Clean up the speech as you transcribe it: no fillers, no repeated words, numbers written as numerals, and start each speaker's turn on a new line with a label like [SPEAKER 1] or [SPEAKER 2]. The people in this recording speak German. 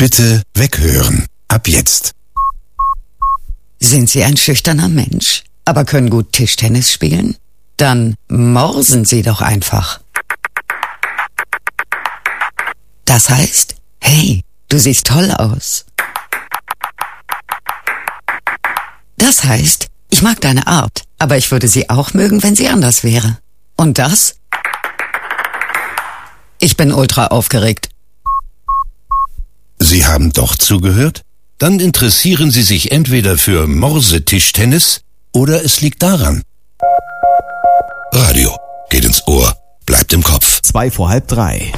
[SPEAKER 1] Bitte weghören. Ab jetzt.
[SPEAKER 2] Sind Sie ein schüchterner Mensch, aber können gut Tischtennis spielen? Dann morsen Sie doch einfach. Das heißt, hey, du siehst toll aus. Das heißt, ich mag deine Art, aber ich würde sie auch mögen, wenn sie anders wäre. Und das? Ich bin ultra aufgeregt.
[SPEAKER 1] Sie haben doch zugehört? Dann interessieren Sie sich entweder für Morsetischtennis oder es liegt daran. Radio geht ins Ohr, bleibt im Kopf.
[SPEAKER 3] 2 vor halb 3.